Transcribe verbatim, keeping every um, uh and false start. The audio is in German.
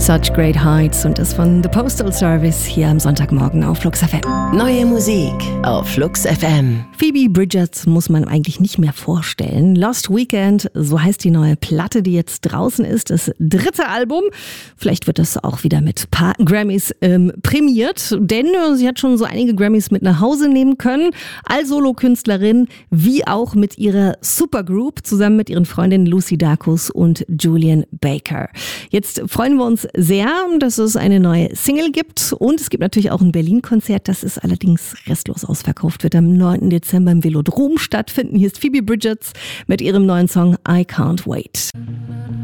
Such Great Heights und das von The Postal Service hier am Sonntagmorgen auf Flux F M. Neue Musik auf Flux F M. Phoebe Bridgers muss man eigentlich nicht mehr vorstellen. Lost Weekend, so heißt die neue Platte, die jetzt draußen ist, das dritte Album. Vielleicht wird das auch wieder mit ein paar Grammys ähm, prämiert, denn äh, sie hat schon so einige Grammys mit nach Hause nehmen können. Als Solokünstlerin, wie auch mit ihrer Supergroup, zusammen mit ihren Freundinnen Lucy Dacus und Julian Baker. Jetzt freuen wir uns sehr, dass es eine neue Single gibt und es gibt natürlich auch ein Berlin-Konzert, das ist allerdings restlos ausverkauft, wird am neunten Dezember im Velodrom stattfinden. Hier ist Phoebe Bridgers mit ihrem neuen Song I Can't Wait.